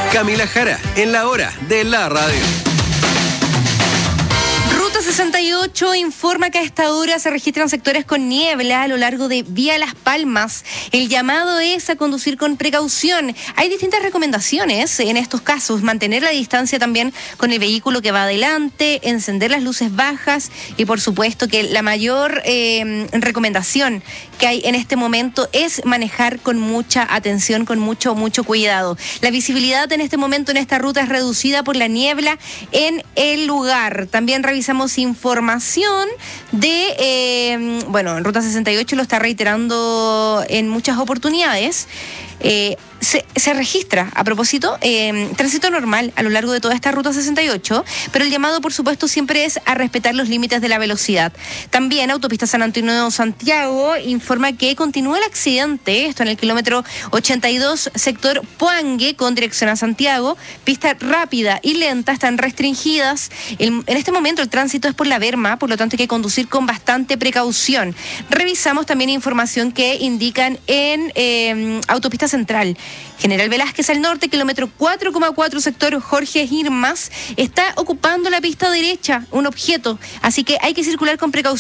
Camila Jara, en la hora de la radio. Ruta 68 informa que a esta hora se registran sectores con niebla a lo largo de Vía Las Palmas. El llamado es a conducir con precaución. Hay distintas recomendaciones en estos casos. Mantener la distancia también con el vehículo que va adelante, encender las luces bajas y por supuesto que la mayor recomendación que hay en este momento es manejar con mucha atención, con mucho cuidado. La visibilidad en este momento en esta ruta es reducida por la niebla en el lugar. También revisamos información de, en Ruta 68 lo está reiterando en muchas oportunidades. Se registra, a propósito, tránsito normal a lo largo de toda esta Ruta 68, pero el llamado, por supuesto, siempre es a respetar los límites de la velocidad. También Autopista San Antonio-Santiago informa que continúa el accidente, esto en el kilómetro 82, sector Puangue, con dirección a Santiago. Pista rápida y lenta están restringidas. En este momento el tránsito es por la berma, por lo tanto hay que conducir con bastante precaución. Revisamos también información que indican en Autopista Central. General Velázquez al norte, kilómetro 4,4, sector Jorge Irmas, está ocupando la pista derecha un objeto, así que hay que circular con precaución.